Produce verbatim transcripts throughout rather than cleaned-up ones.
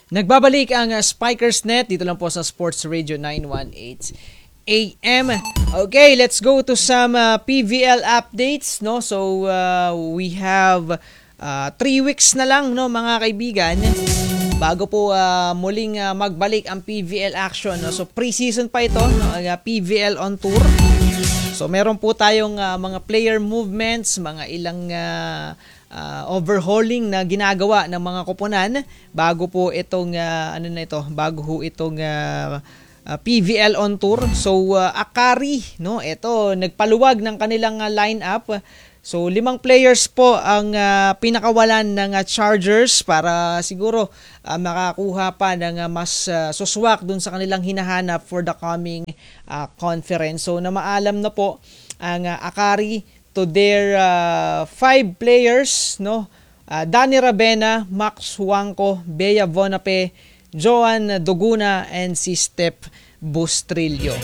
Nagbabalik ang uh, Spikers Net dito lang po sa Sports Radio nine eighteen A M. Okay, let's go to some uh, P V L updates, no? So uh, we have uh, three weeks na lang, no, mga kaibigan, bago po uh, muling uh, magbalik ang P V L action, no? So pre-season pa ito, no? Uh, P V L on tour. So meron po tayong uh, mga player movements, mga ilang uh, Uh, overhauling na ginagawa ng mga koponan bago po itong uh, ano na ito, bago ho itong uh, uh, P V L on tour. So uh, Akari, no, ito nagpaluwag ng kanilang uh, lineup. So limang players po ang uh, pinakawalan ng uh, Chargers para siguro uh, makakuha pa ng uh, mas uh, suswak dun sa kanilang hinahanap for the coming uh, conference. So na maalam na po ang uh, Akari to their uh, five players, no? Uh, Danny Ravena, Max Huangco, Bea Vonape, Joan Doguna, and si Step Bustrillo.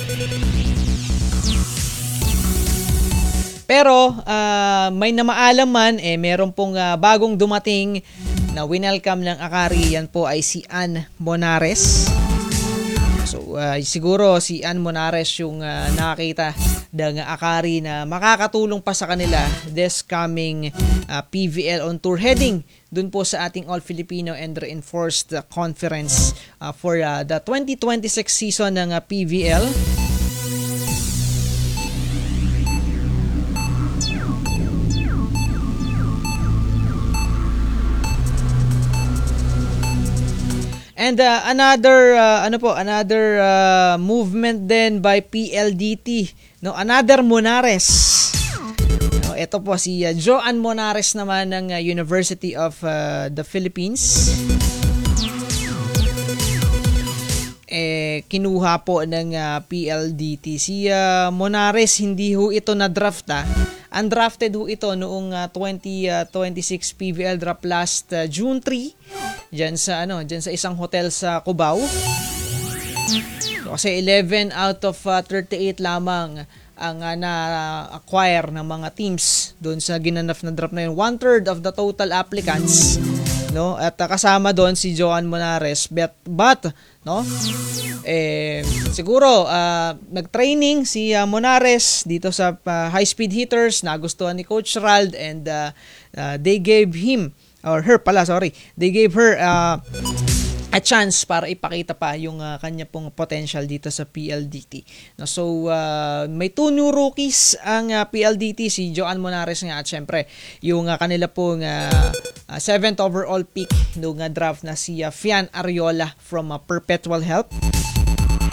Pero uh, may namaalam man, eh, meron pong uh, bagong dumating na winelcome ng Akari. Yan po ay si Ann Monares. So uh, siguro si Ann Monares yung uh, nakakita ng Akari na makakatulong pa sa kanila this coming uh, P V L on tour heading dun po sa ating All-Filipino and Reinforced uh, Conference uh, for uh, the twenty twenty-six season ng uh, P V L. And uh, another uh, ano po, another uh, movement din by P L D T, no, another Monares. No, ito po si uh, Joan Monares naman ng uh, University of uh, the Philippines. Eh kinuha po ng uh, P L D T si uh, Monares. Hindi ho ito na draft, ah. Undrafted ho ito noong uh, twenty twenty-six P V L draft last uh, June third. Diyan sa ano, diyan sa isang hotel sa Cubao. So, kasi eleven out of uh, thirty-eight lamang ang uh, na-acquire ng mga teams doon sa ginanap na draft na yun. One third of the total applicants, no? At uh, kasama doon si Joan Monares. But, but no? Eh siguro uh, nag-training si uh, Monares dito sa uh, high-speed hitters, nagustuhan ni Coach Rald, and uh, uh, they gave him or her pala, sorry. They gave her uh, a chance para ipakita pa yung uh, kanya pong potential dito sa P L D T. No, so, uh, may two new rookies ang uh, P L D T, si Joan Monares nga, at syempre, yung uh, kanila pong uh, uh, seventh overall pick noong uh, draft na si uh, Fian Ariola from uh, Perpetual Health.